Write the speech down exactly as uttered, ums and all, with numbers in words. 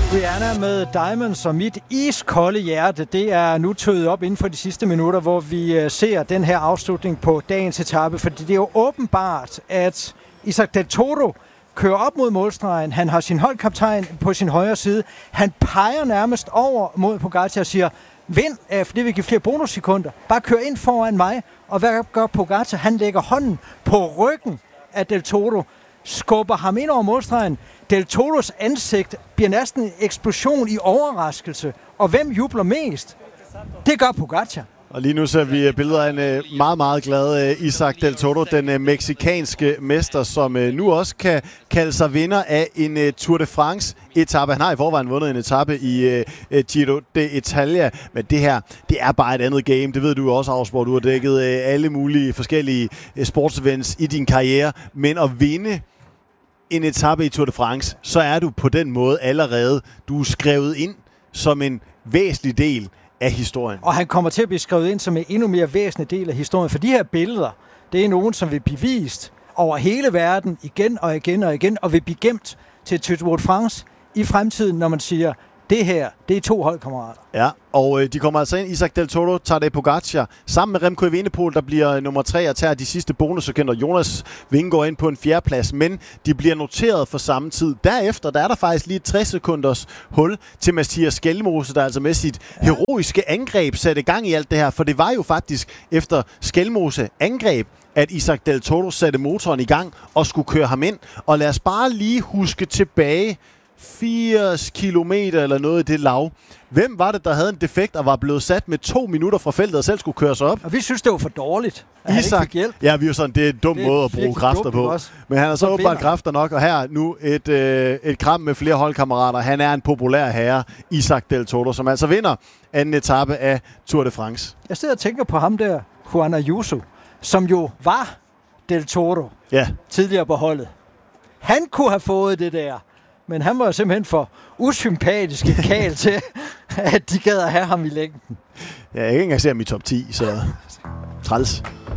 Rihanna med Diamonds, og mit iskolde hjerte, det er nu tøet op inden for de sidste minutter, hvor vi ser den her afslutning på dagens etape, fordi det er jo åbenbart, at Isaac Del Toro kører op mod målstregen. Han har sin holdkaptajn på sin højre side. Han peger nærmest over mod Pogacar og siger, vind, fordi vi giver flere bonussekunder. Bare kør ind foran mig. Og hvad gør Pogacar? Han lægger hånden på ryggen af Del Toro, skubber ham ind over målstregen. Del Toros ansigt bliver næsten en eksplosion i overraskelse. Og hvem jubler mest? Det gør Pogacar. Og lige nu ser vi billeder af en meget, meget glad Isaac Del Toro, den meksikanske mester, som nu også kan kalde sig vinder af en Tour de France-etape. Han har i forvejen vundet en etape i Giro d'Italia, men det her, det er bare et andet game. Det ved du også, Ausborg. Du har dækket alle mulige forskellige sportsevents i din karriere, men at vinde en etape i Tour de France, så er du på den måde allerede, du er skrevet ind som en væsentlig del af historien. Og han kommer til at blive skrevet ind som en endnu mere væsentlig del af historien, for de her billeder, det er nogen, som vil blive vist over hele verden igen og igen og igen, og vil blive gemt til Tour de France i fremtiden, når man siger, det her, det er to holdkammerater. Ja, og øh, de kommer altså ind. Isaac Del Toro, Tadej Pogacar, sammen med Remco Evenepoel, der bliver nummer tre og tager de sidste bonussekunder. Jonas Vingegaard ind på en fjerdeplads, men de bliver noteret for samme tid. Derefter, der er der faktisk lige tres sekunders hul til Mathias Skelmose, der altså med sit ja. heroiske angreb satte gang i alt det her, for det var jo faktisk efter Skelmose angreb, at Isaac Del Toro satte motoren i gang og skulle køre ham ind. Og lad os bare lige huske tilbage, firs kilometer eller noget i det lav. Hvem var det, der havde en defekt og var blevet sat med to minutter fra feltet og selv skulle køre sig op? Og vi synes, det var for dårligt, at Isaac, han ikke fik hjælp. Ja, vi er jo sådan, det er en dum det er måde at bruge kræfter på. Også. Men han har så, så åbenbart kræfter nok, og her nu et, øh, et kram med flere holdkammerater. Han er en populær herre, Isaac Del Toro, som altså vinder anden etape af Tour de France. Jeg sidder og tænker på ham der, Juan Ayuso, som jo var Del Toro ja. tidligere på holdet. Han kunne have fået det der. Men han var jo simpelthen for usympatiske kald til, at de gad at have ham i længden. Ja, jeg kan ikke engang se ham i top ti, så træls.